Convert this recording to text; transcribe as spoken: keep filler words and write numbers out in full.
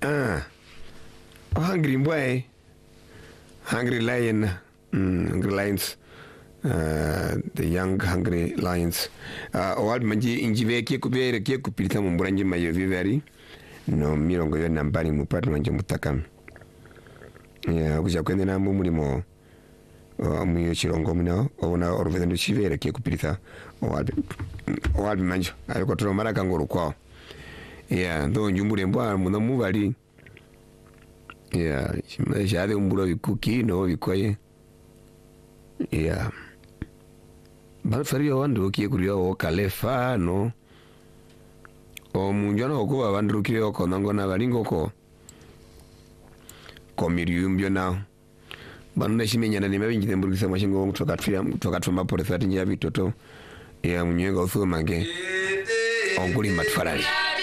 Ah. Oh, hungry boy. Hungry lion. Mm, hungry lions. Uh, the young hungry lions. Uh, owali manji injive kie kubere kie kupilita mumburanji mayo vivari. No mirongo yo nambari mupatu manje mutakami. Yeah, kuja kwende na mumulimo. Omuyo chirongo mino ona oruvendo chivere kie kupilita owali owali manjo aliko tolo mara kanguru kwao. Yeah, ndo njumbule mbwa muno mubali. Yeah, shade umbulo bikuki no bikoye. Yeah. Balfario wandu kie kuriyo o kalefa no. O munjana okuba bandu kiriyo ko nangona balingo ko. Komiriumbyo na. Banda shimenya na nimebinjide mbulisa mashingo mutokatfira mutokatfuma por thirty ya bitoto. Ya munyenga ufu mange. Onguli matfarali.